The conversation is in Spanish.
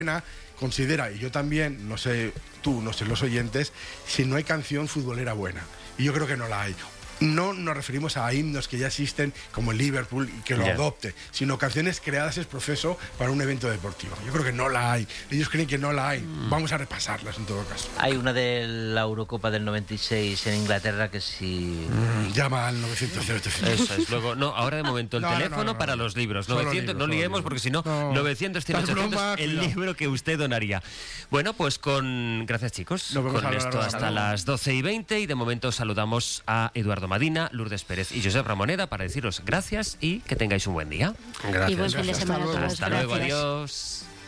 considera, y yo también, no sé tú, no sé los oyentes, si no hay canción futbolera buena. Y yo creo que no la hay. No nos referimos a himnos que ya existen como el Liverpool y que lo adopte, sino canciones creadas ex profeso para un evento deportivo. Yo creo que no la hay. Ellos creen que no la hay. Vamos a repasarlas en todo caso. Hay una de la Eurocopa del 96 en Inglaterra que sí... Llama al 900. Eso es. Luego, no, ahora de momento el teléfono para los libros. 900, no liemos porque si no, 900, 800, el libro que usted donaría. Bueno, pues gracias chicos. Con esto hasta las 12:20 y de momento saludamos a Eduardo Madina, Lourdes Pérez y Josep Ramoneda para deciros gracias y que tengáis un buen día. Gracias. Y buen fin de semana a todos. Hasta luego, adiós.